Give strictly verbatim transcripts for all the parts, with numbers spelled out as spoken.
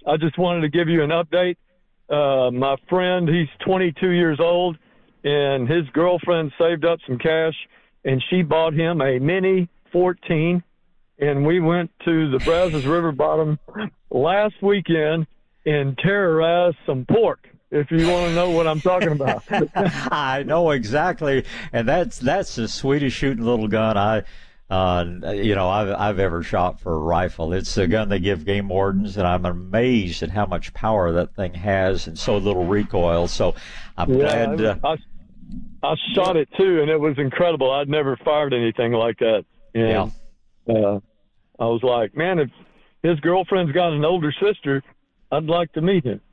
I just wanted to give you an update. Uh, my friend, he's twenty-two years old, and his girlfriend saved up some cash, and she bought him a Mini fourteen, and we went to the Brazos River bottom last weekend and terrorized some pork, if you want to know what I'm talking about. I know exactly, and that's that's the sweetest shooting little gun I, uh, you know, I've I've ever shot for a rifle. It's a gun they give game wardens, and I'm amazed at how much power that thing has and so little recoil. So I'm yeah, glad. Uh, I, I shot it too, and it was incredible. I'd never fired anything like that. And, yeah. Uh, I was like, man, if his girlfriend's got an older sister, I'd like to meet him.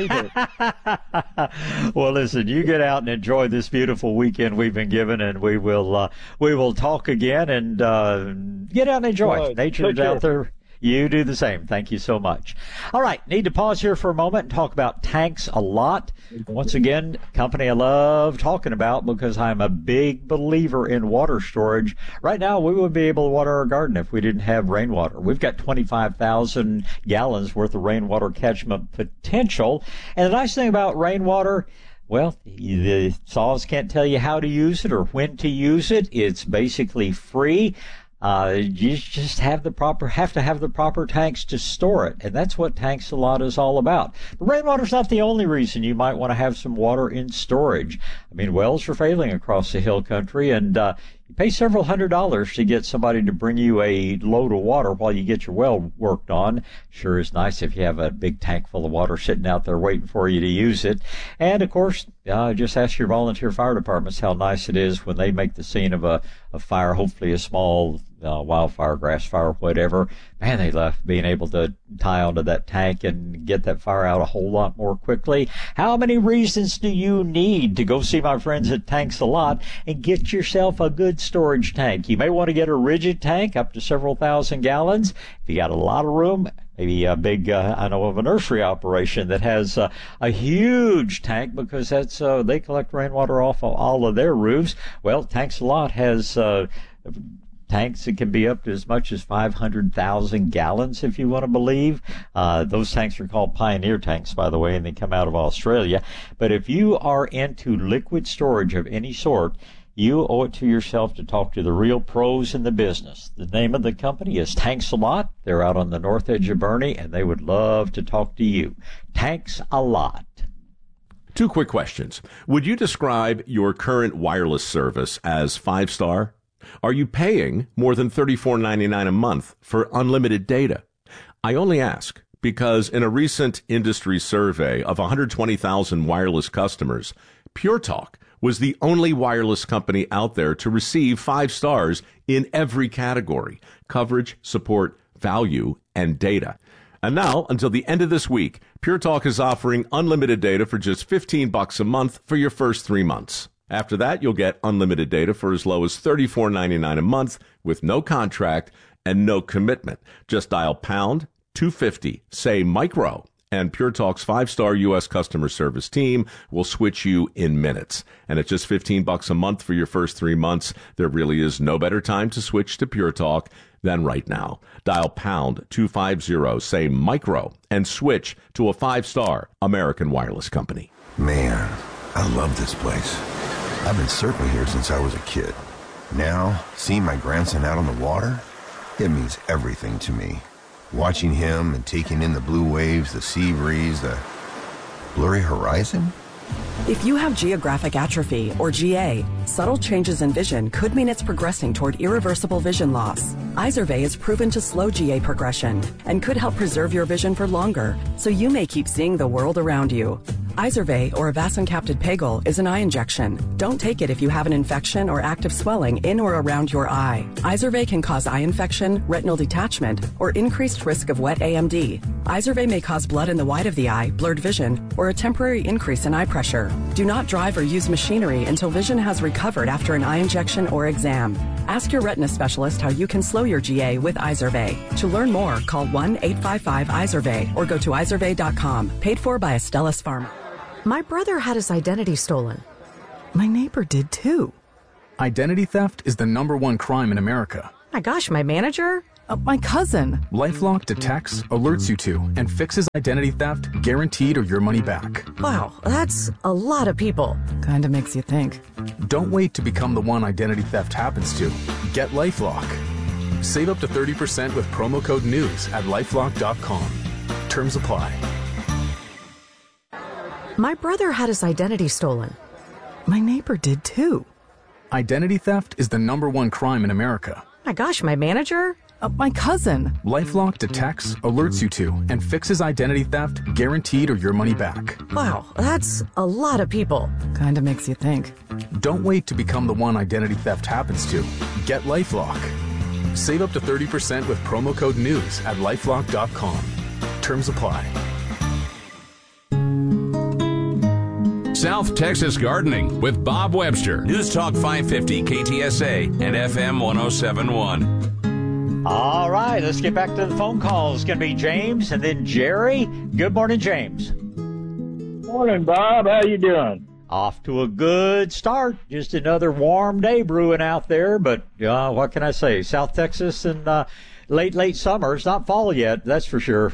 Well, listen, you get out and enjoy this beautiful weekend we've been given, and we will uh, we will talk again, and uh, get out and enjoy. Right. Nature's out there. You do the same. Thank you so much. All right, need to pause here for a moment and talk about tanks a lot. Once again, company I love talking about because I'm a big believer in water storage. Right now, we wouldn't be able to water our garden if we didn't have rainwater. We've got twenty-five thousand gallons worth of rainwater catchment potential. And the nice thing about rainwater, well, the saws can't tell you how to use it or when to use it. It's basically free. Uh, you just have the proper, have to have the proper tanks to store it. And that's what Tanks a Lot is all about. But rainwater's not the only reason you might want to have some water in storage. I mean, wells are failing across the hill country, and, uh, you pay several hundred dollars to get somebody to bring you a load of water while you get your well worked on. Sure is nice if you have a big tank full of water sitting out there waiting for you to use it. And, of course, uh, just ask your volunteer fire departments how nice it is when they make the scene of a, a fire, hopefully a small uh, wildfire, grass fire, whatever. Man, they love being able to tie onto that tank and get that fire out a whole lot more quickly. How many reasons do you need to go see my friends at Tanks a Lot and get yourself a good storage tank? You may want to get a rigid tank up to several thousand gallons. If you got a lot of room, maybe a big, uh, I know of a nursery operation that has uh, a huge tank because that's uh, they collect rainwater off of all of their roofs. Well, Tanks a Lot has uh, tanks that can be up to as much as five hundred thousand gallons, if you want to believe. Uh, those tanks are called Pioneer tanks, by the way, and they come out of Australia. But if you are into liquid storage of any sort, you owe it to yourself to talk to the real pros in the business. The name of the company is Tanks a Lot. They're out on the north edge of Boerne, and they would love to talk to you. Tanks a Lot. Two quick questions. Would you describe your current wireless service as five-star? Are you paying more than thirty-four ninety-nine a month for unlimited data? I only ask because in a recent industry survey of one hundred twenty thousand wireless customers, Pure Talk was the only wireless company out there to receive five stars in every category: coverage, support, value, and data. And now, until the end of this week, Pure Talk is offering unlimited data for just fifteen bucks a month for your first three months. After that, you'll get unlimited data for as low as thirty-four ninety-nine a month with no contract and no commitment. Just dial pound two fifty, say micro, and Pure Talk's five-star U S customer service team will switch you in minutes. And at just fifteen bucks a month for your first three months, there really is no better time to switch to Pure Talk than right now. Dial pound two fifty, say micro, and switch to a five-star American wireless company. Man, I love this place. I've been surfing here since I was a kid. Now, seeing my grandson out on the water, it means everything to me. Watching him and taking in the blue waves, the sea breeze, the blurry horizon. If you have geographic atrophy, or G A, subtle changes in vision could mean it's progressing toward irreversible vision loss. Izervay is proven to slow G A progression and could help preserve your vision for longer, so you may keep seeing the world around you. Izervay, or avacincaptad pegol, is an eye injection. Don't take it if you have an infection or active swelling in or around your eye. Izervay can cause eye infection, retinal detachment, or increased risk of wet A M D. Izervay may cause blood in the white of the eye, blurred vision, or a temporary increase in eye pressure. Do not drive or use machinery until vision has recovered after an eye injection or exam. Ask your retina specialist how you can slow your G A with Izervay. To learn more, call one eight five five Izervay or go to izervay dot com. Paid for by Astellas Pharma. My brother had his identity stolen. My neighbor did too. Identity theft is the number one crime in America. My gosh, my manager? Uh, my cousin. LifeLock detects, alerts you to, and fixes identity theft, guaranteed or your money back. Wow, that's a lot of people. Kinda makes you think. Don't wait to become the one identity theft happens to. Get LifeLock. Save up to thirty percent with promo code NEWS at lifelock dot com. Terms apply. My brother had his identity stolen. My neighbor did too. Identity theft is the number one crime in America. My gosh, my manager? Uh, my cousin. LifeLock detects, alerts you to, and fixes identity theft, guaranteed or your money back. Wow, that's a lot of people. Kinda makes you think. Don't wait to become the one identity theft happens to. Get LifeLock. Save up to thirty percent with promo code NEWS at lifelock dot com. Terms apply. South Texas Gardening with Bob Webster. News Talk five fifty K T S A and F M one oh seven point one. All right, let's get back to the phone calls. It's going to be James and then Jerry. Good morning, James. Morning, Bob. How you doing? Off to a good start. Just another warm day brewing out there, but uh, what can I say? South Texas and uh, late, late summer. It's not fall yet, that's for sure.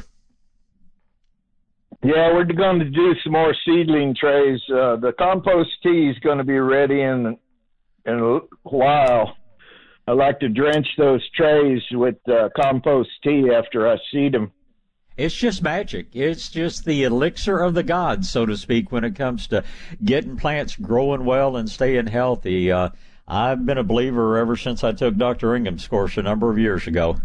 Yeah, we're going to do some more seedling trays. Uh, the compost tea is going to be ready in, in a while. I like to drench those trays with uh, compost tea after I seed them. It's just magic. It's just the elixir of the gods, so to speak, when it comes to getting plants growing well and staying healthy. Uh, I've been a believer ever since I took Doctor Ingham's course a number of years ago.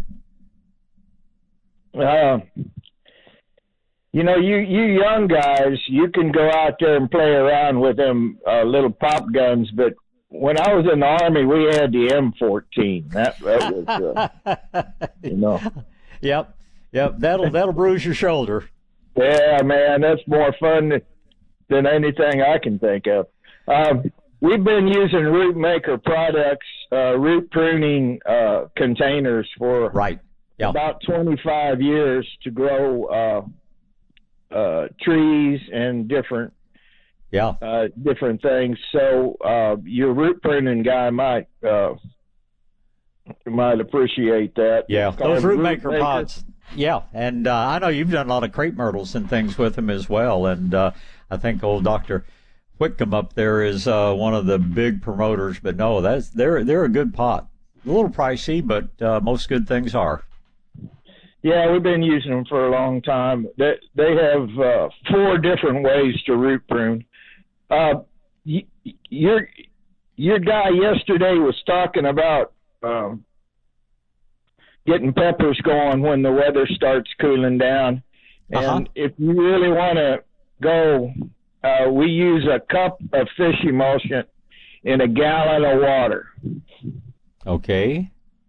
Uh, you know, you, you young guys, you can go out there and play around with them uh, little pop guns, but when I was in the Army, we had the M fourteen. That, that was, uh, you know. Yep, yep. That'll that'll bruise your shoulder. Yeah, man, that's more fun than, than anything I can think of. Um, we've been using Root Maker products, uh, root pruning uh, containers for right. Yep. about twenty-five years to grow uh, uh, trees and different. Yeah, uh, different things. So uh, your root pruning guy might uh, might appreciate that. Yeah, those root maker, maker pods. Yeah, and uh, I know you've done a lot of crepe myrtles and things with them as well. And uh, I think old Doctor Whitcomb up there is uh, one of the big promoters. But no, that's they're they're a good pot. A little pricey, but uh, most good things are. Yeah, we've been using them for a long time. They they have uh, four different ways to root prune. Uh, y- your your guy yesterday was talking about um, getting peppers going when the weather starts cooling down. And uh-huh. if you really want to go, uh, we use a cup of fish emulsion in a gallon of water. Okay.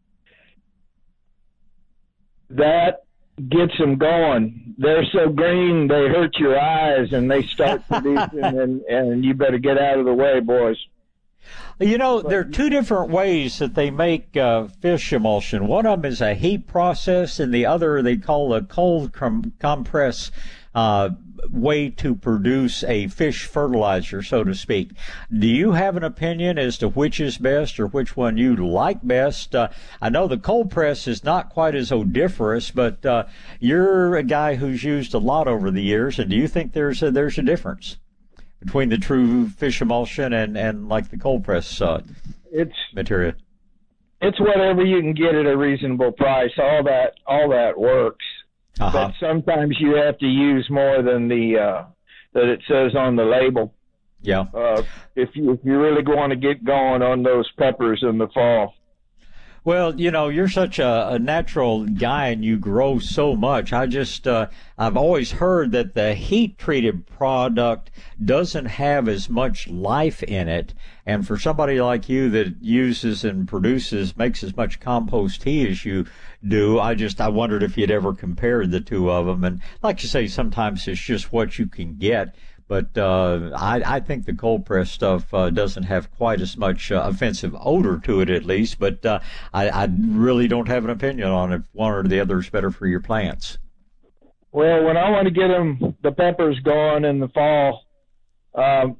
That gets them going. They're so green they hurt your eyes, and they start producing, and, and you better get out of the way, boys. You know, there are two different ways that they make uh, fish emulsion. One of them is a heat process, and the other they call a cold com- compress uh, way to produce a fish fertilizer, so to speak. Do you have an opinion as to which is best or which one you like best? Uh, I know the cold press is not quite as odoriferous, but uh, you're a guy who's used a lot over the years, and do you think there's a, there's a difference between the true fish emulsion and, and like the cold press uh, it's, material? It's whatever you can get at a reasonable price. All that all that works. Uh-huh. But sometimes you have to use more than the uh, that it says on the label. Yeah. Uh, if you if you really want to get going on those peppers in the fall. Well, you know, you're such a, a natural guy and you grow so much. I just, uh, I've always heard that the heat treated product doesn't have as much life in it. And for somebody like you that uses and produces, makes as much compost tea as you do, I just, I wondered if you'd ever compared the two of them. And like you say, sometimes it's just what you can get. But uh, I, I think the cold press stuff uh, doesn't have quite as much uh, offensive odor to it, at least. But uh, I, I really don't have an opinion on if one or the other is better for your plants. Well, when I want to get them, the peppers going in the fall, um,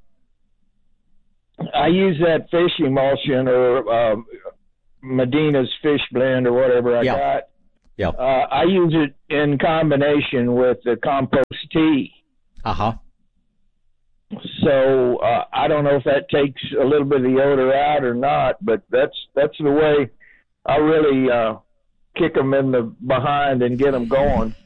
I use that fish emulsion or uh, Medina's fish blend or whatever I yeah. got. Yeah. Uh, I use it in combination with the compost tea. Uh-huh. So uh, I don't know if that takes a little bit of the odor out or not, but that's that's the way I really uh, kick them in the behind and get them going.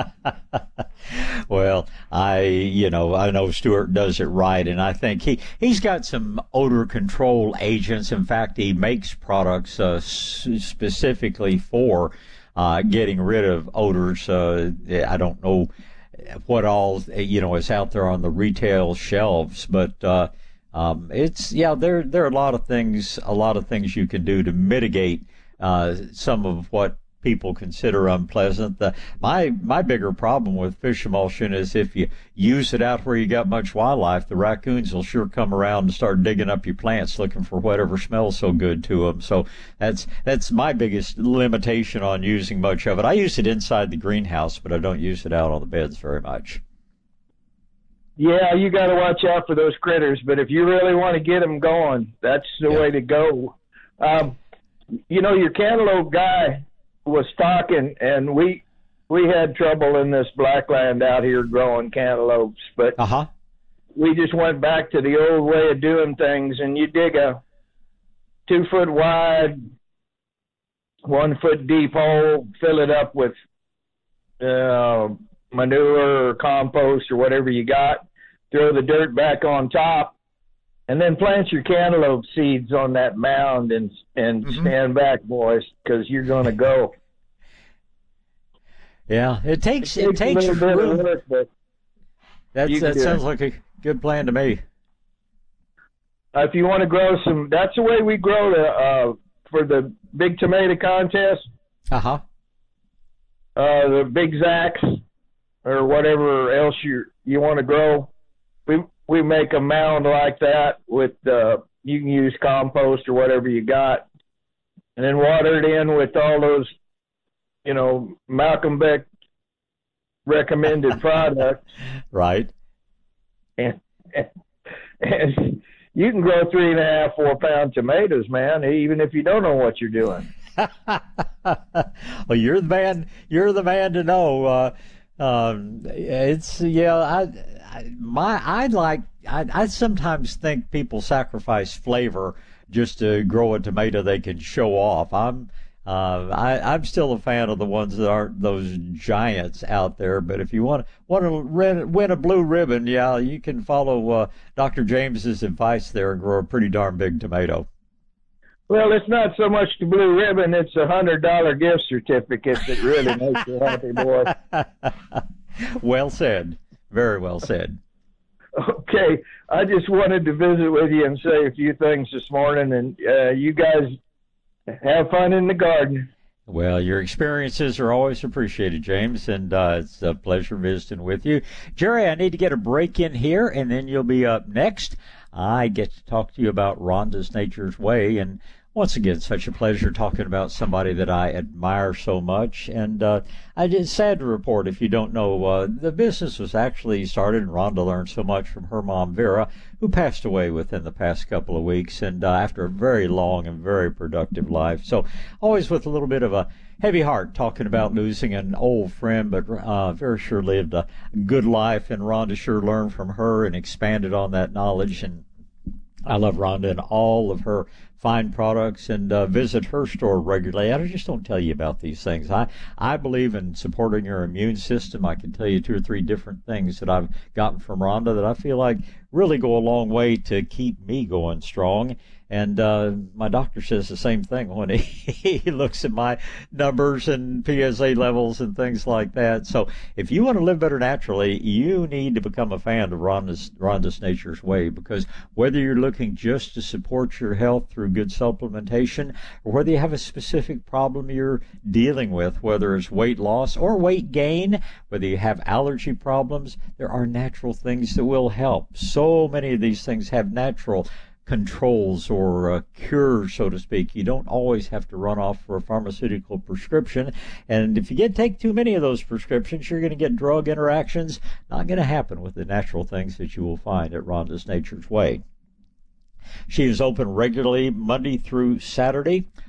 Well, I, you know, I know Stuart does it right, and I think he, he's got some odor control agents. In fact, he makes products uh, s- specifically for uh, getting rid of odors. Uh, I don't know what all, you know, is out there on the retail shelves, but uh, um, it's, yeah, there, there are a lot of things, a lot of things you can do to mitigate uh, some of what people consider unpleasant. The, my my bigger problem with fish emulsion is if you use it out where you got much wildlife, the raccoons will sure come around and start digging up your plants looking for whatever smells so good to them. So that's that's my biggest limitation on using much of it. I use it inside the greenhouse, but I don't use it out on the beds very much. Yeah, you got to watch out for those critters, but if you really want to get them going, that's the Yeah. way to go. Um, you know, your cantaloupe guy was talking, and we we had trouble in this blackland out here growing cantaloupes, but uh-huh. we just went back to the old way of doing things, and you dig a two foot wide, one foot deep hole, fill it up with uh, manure or compost or whatever you got, throw the dirt back on top, and then plant your cantaloupe seeds on that mound and and mm-hmm. stand back, boys, because you're going to go. Yeah, it takes it, it takes, takes a little real, bit of work, but that's, that sounds it. like a good plan to me. Uh, if you want to grow some, that's the way we grow the uh, for the big tomato contest. Uh-huh. Uh The big Zacks or whatever else you you want to grow. We we make a mound like that with uh, you can use compost or whatever you got, and then water it in with all those, you know, Malcolm Beck recommended products. Right. And, and, and you can grow three and a half, four pound tomatoes, man, even if you don't know what you're doing. Well, you're the man. You're the man to know. Uh, um, it's yeah. I, I my I like. I, I sometimes think people sacrifice flavor just to grow a tomato they can show off. I'm. Uh, I, I'm still a fan of the ones that aren't those giants out there. But if you want want to win, win a blue ribbon, yeah, you can follow uh, Doctor James's advice there and grow a pretty darn big tomato. Well, it's not so much the blue ribbon; it's a hundred dollar gift certificate that really makes you happy, boy. Well said. Very well said. Okay, I just wanted to visit with you and say a few things this morning, and uh, you guys have fun in the garden. Well, your experiences are always appreciated, James, and uh, it's a pleasure visiting with you. Jerry, I need to get a break in here, and then you'll be up next. I get to talk to you about Rhonda's Nature's Way, and once again, such a pleasure talking about somebody that I admire so much. And uh, I just sad to report, if you don't know, uh, the business was actually started, and Rhonda learned so much from her mom, Vera, who passed away within the past couple of weeks, and uh, after a very long and very productive life. So always with a little bit of a heavy heart talking about losing an old friend, but uh, Vera sure lived a good life, and Rhonda sure learned from her and expanded on that knowledge. And I love Rhonda and all of her fine products, and uh, visit her store regularly. I just don't tell you about these things. I, I believe in supporting your immune system. I can tell you two or three different things that I've gotten from Rhonda that I feel like really go a long way to keep me going strong. And uh, my doctor says the same thing when he, he looks at my numbers and P S A levels and things like that. So if you want to live better naturally, you need to become a fan of Rhonda's, Rhonda's Nature's Way, because whether you're looking just to support your health through good supplementation, or whether you have a specific problem you're dealing with, whether it's weight loss or weight gain, whether you have allergy problems, there are natural things that will help. So many of these things have natural controls or uh, cures, so to speak. You don't always have to run off for a pharmaceutical prescription. And if you get take too many of those prescriptions, you're going to get drug interactions. Not going to happen with the natural things that you will find at Rhonda's Nature's Way. She is open regularly Monday through Saturday.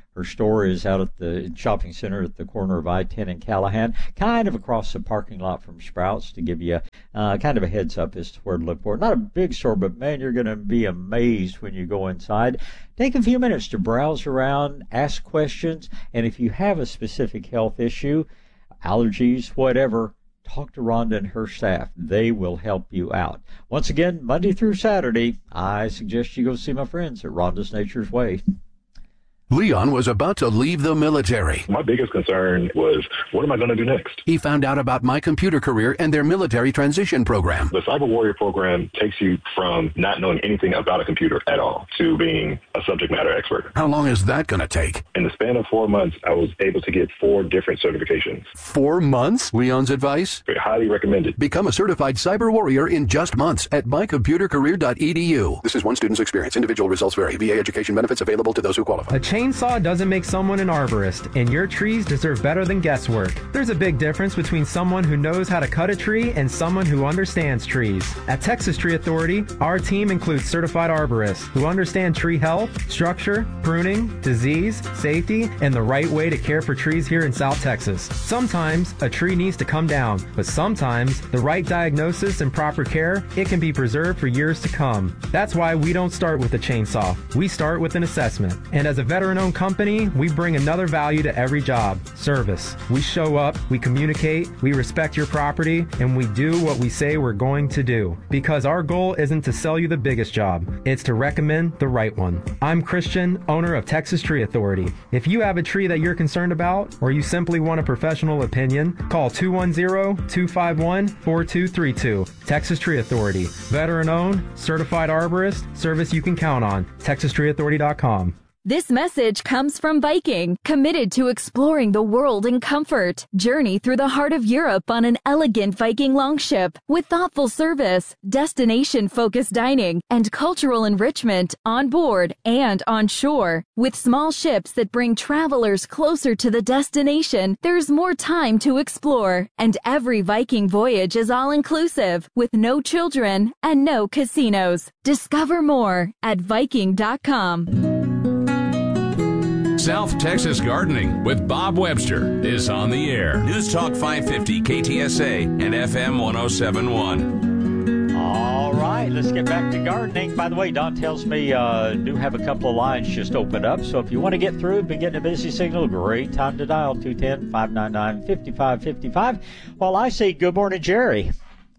Her store is out at the shopping center at the corner of I ten and Callahan, kind of across the parking lot from Sprouts, to give you uh, kind of a heads up as to where to look for it. Not a big store, but man, you're going to be amazed when you go inside. Take a few minutes to browse around, ask questions, and if you have a specific health issue, allergies, whatever, talk to Rhonda and her staff. They will help you out. Once again, Monday through Saturday, I suggest you go see my friends at Rhonda's Nature's Way. Leon was about to leave the military. My biggest concern was, what am I going to do next? He found out about My Computer Career and their military transition program. The Cyber Warrior program takes you from not knowing anything about a computer at all to being a subject matter expert. How long is that going to take? In the span of four months, I was able to get four different certifications. Four months? Leon's advice? Highly recommended. Become a certified cyber warrior in just months at my computer career dot e d u. This is one student's experience. Individual results vary. V A education benefits available to those who qualify. A chainsaw doesn't make someone an arborist, and your trees deserve better than guesswork. There's a big difference between someone who knows how to cut a tree and someone who understands trees. At Texas Tree Authority, our team includes certified arborists who understand tree health, structure, pruning, disease, safety, and the right way to care for trees here in South Texas. Sometimes a tree needs to come down, but sometimes the right diagnosis and proper care, it can be preserved for years to come. That's why we don't start with a chainsaw. We start with an assessment. And as a veteran-owned company, we bring another value to every job: service. We show up, we communicate, we respect your property, and we do what we say we're going to do. Because our goal isn't to sell you the biggest job, it's to recommend the right one. I'm Christian, owner of Texas Tree Authority. If you have a tree that you're concerned about, or you simply want a professional opinion, call two one zero, two five one, four two three two. Texas Tree Authority. Veteran-owned, certified arborist, service you can count on. texas tree authority dot com. This message comes from Viking, committed to exploring the world in comfort. Journey through the heart of Europe on an elegant Viking longship with thoughtful service, destination-focused dining, and cultural enrichment on board and on shore. With small ships that bring travelers closer to the destination, there's more time to explore. And every Viking voyage is all-inclusive, with no children and no casinos. Discover more at viking dot com. South Texas Gardening with Bob Webster is on the air. News Talk five fifty K T S A and F M one oh seven point one. All right, let's get back to gardening. By the way, Don tells me uh, do have a couple of lines just opened up, so if you want to get through, been getting a busy signal, great time to dial two one zero, five nine nine, five five five five. While I say good morning, Jerry.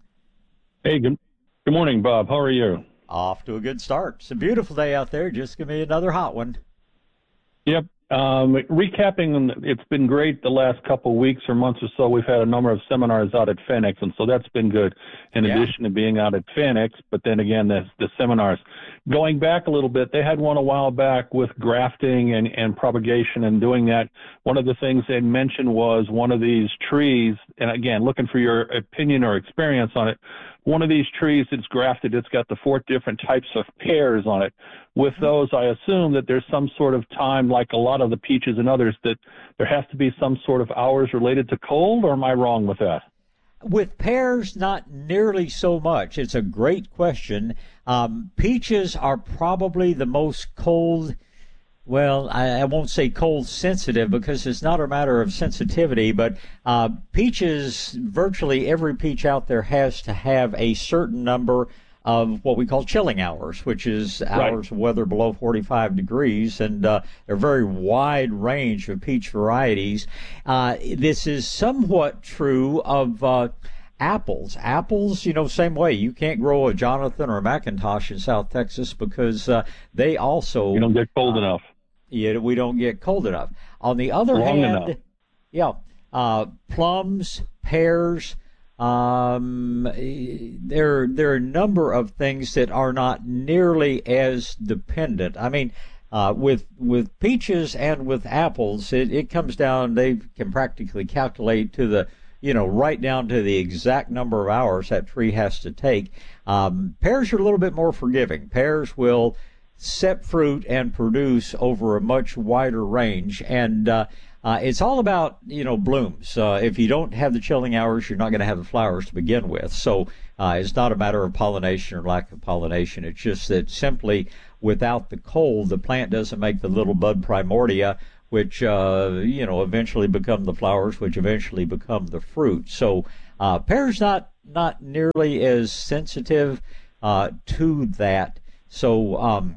Hey, good, good morning, Bob. How are you? Off to a good start. It's a beautiful day out there. Just give me another hot one. Yep. Um, recapping, it's been great the last couple of weeks or months or so. We've had a number of seminars out at Phoenix, and so that's been good in yeah. addition to being out at Phoenix. But then again, the, the seminars. Going back a little bit, they had one a while back with grafting and, and propagation and doing that. One of the things they mentioned was one of these trees, and again, looking for your opinion or experience on it, one of these trees that's grafted, it's got the four different types of pears on it. With those, I assume that there's some sort of time, like a lot of the peaches and others, that there has to be some sort of hours related to cold, or am I wrong with that? With pears, not nearly so much. It's a great question. Um, peaches are probably the most cold, well, I, I won't say cold sensitive because it's not a matter of sensitivity, but uh, peaches, virtually every peach out there has to have a certain number of what we call chilling hours, which is hours right. of weather below forty-five degrees, and uh, a very wide range of peach varieties. Uh, this is somewhat true of uh, apples. Apples, you know, same way. You can't grow a Jonathan or a McIntosh in South Texas because uh, they also... You don't get cold uh, enough. Yeah, we don't get cold enough. On the other Long hand, enough. yeah, uh, plums, pears... Um, there, there are a number of things that are not nearly as dependent. I mean, uh, with, with peaches and with apples, it, it comes down, they can practically calculate to the, you know, right down to the exact number of hours that tree has to take. Um, pears are a little bit more forgiving. Pears will set fruit and produce over a much wider range, and, uh, Uh, it's all about, you know, blooms. Uh, if you don't have the chilling hours, you're not going to have the flowers to begin with. So uh, it's not a matter of pollination or lack of pollination. It's just that simply without the cold, the plant doesn't make the little bud primordia, which, uh, you know, eventually become the flowers, which eventually become the fruit. So uh, pears not not nearly as sensitive uh, to that. So um,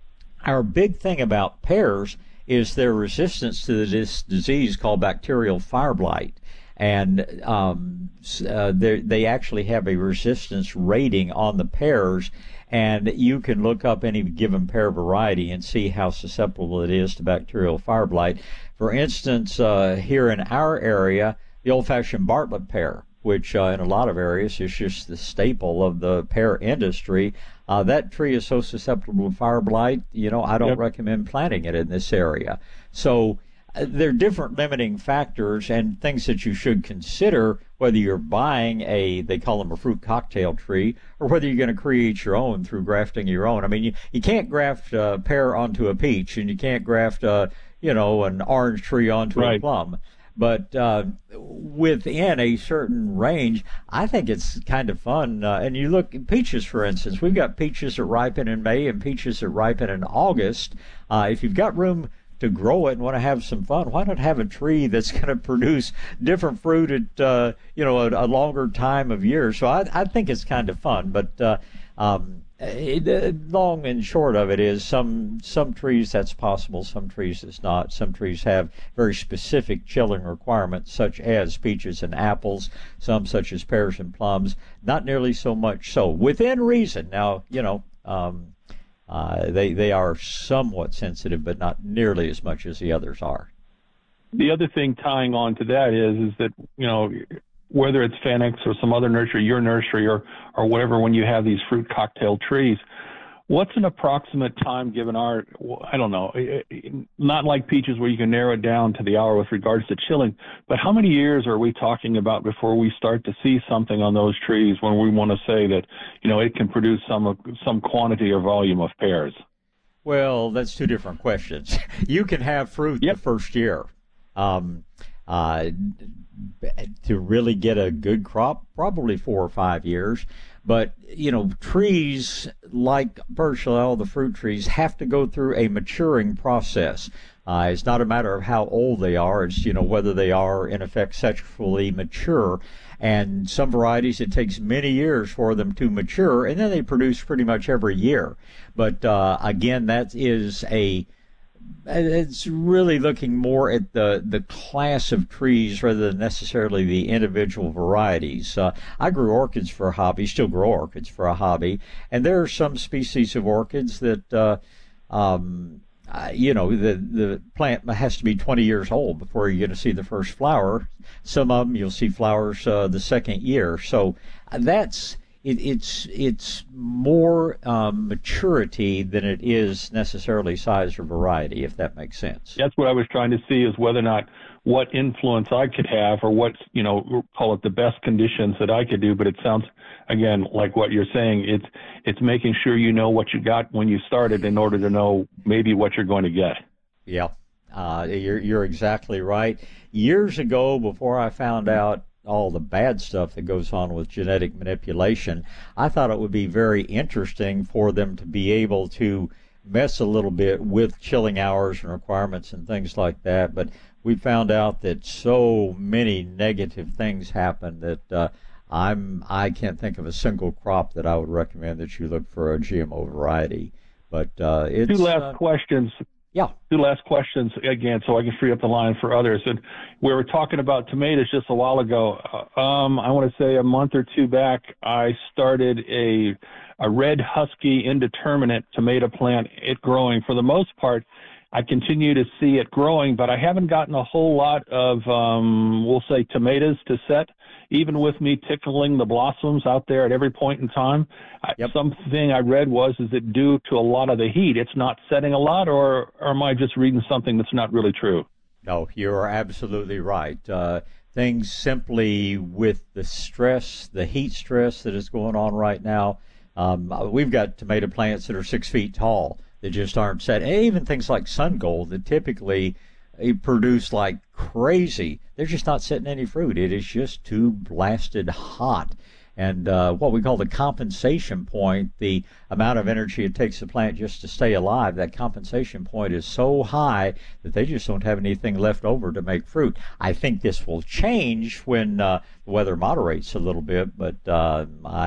our big thing about pears is their resistance to this disease called bacterial fire blight. And um, uh, they actually have a resistance rating on the pears, and you can look up any given pear variety and see how susceptible it is to bacterial fire blight. For instance, uh, here in our area, the old-fashioned Bartlett pear, which uh, in a lot of areas is just the staple of the pear industry, uh, that tree is so susceptible to fire blight, you know, I don't yep. recommend planting it in this area. So there are different limiting factors and things that you should consider whether you're buying a, they call them a fruit cocktail tree, or whether you're going to create your own through grafting your own. I mean, you, you can't graft a pear onto a peach, and you can't graft, a, you know, an orange tree onto right. a plum. But uh, within a certain range, I think it's kind of fun. Uh, and you look at peaches, for instance. We've got peaches that ripen in May and peaches that ripen in August. Uh, if you've got room to grow it and want to have some fun, why not have a tree that's going to produce different fruit at uh, you know a, a longer time of year? So I, I think it's kind of fun. But uh, um, it, uh, long and short of it is some some trees that's possible, some trees it's not. Some trees have very specific chilling requirements, such as peaches and apples. Some, such as pears and plums, not nearly so much. So within reason. Now, you know. Um, Uh, they they are somewhat sensitive, but not nearly as much as the others are. The other thing tying on to that is is that, you know, whether it's Phoenix or some other nursery, your nursery or or whatever, when you have these fruit cocktail trees, what's an approximate time given our, I don't know, not like peaches where you can narrow it down to the hour with regards to chilling, but how many years are we talking about before we start to see something on those trees when we want to say that, you know, it can produce some some quantity or volume of pears? Well, that's two different questions. You can have fruit yep. the first year. Um, uh, to really get a good crop, probably four or five years. But, you know, trees like Birchall, the fruit trees, have to go through a maturing process. Uh, it's not a matter of how old they are. It's, you know, whether they are, in effect, sexually mature. And some varieties, it takes many years for them to mature, and then they produce pretty much every year. But, uh, again, that is a... It's really looking more at the, the class of trees rather than necessarily the individual varieties. Uh, I grew orchids for a hobby, still grow orchids for a hobby, and there are some species of orchids that, uh, um, uh, you know, the, the plant has to be twenty years old before you're going to see the first flower. Some of them you'll see flowers uh, the second year. So uh, that's... It, it's it's more um, maturity than it is necessarily size or variety, if that makes sense. That's what I was trying to see, is whether or not what influence I could have, or what, you know, call it the best conditions that I could do. But it sounds, again, like what you're saying. It's it's making sure you know what you got when you started in order to know maybe what you're going to get. Yeah, uh, you're you're exactly right. Years ago, before I found out all the bad stuff that goes on with genetic manipulation, I thought it would be very interesting for them to be able to mess a little bit with chilling hours and requirements and things like that. But we found out that so many negative things happen that uh, I'm I can't think of a single crop that I would recommend that you look for a G M O variety. But uh, it's two last uh, questions. Yeah. Two last questions again, so I can free up the line for others. And we were talking about tomatoes just a while ago. Um, I want to say a month or two back, I started a a red husky indeterminate tomato plant. It growing. For the most part, I continue to see it growing, but I haven't gotten a whole lot of, um, we'll say, tomatoes to set. Even with me tickling the blossoms out there at every point in time, yep. something I read was, is it due to a lot of the heat? It's not setting a lot, or, or am I just reading something that's not really true? No, you're absolutely right. Uh, things simply with the stress, the heat stress that is going on right now. Um, we've got tomato plants that are six feet tall that just aren't set. And even things like sun gold that typically produce like crazy, they're just not setting any fruit. It is just too blasted hot. And uh, what we call the compensation point, the amount of energy it takes the plant just to stay alive, that compensation point is so high that they just don't have anything left over to make fruit. I think this will change when uh, the weather moderates a little bit, but uh, I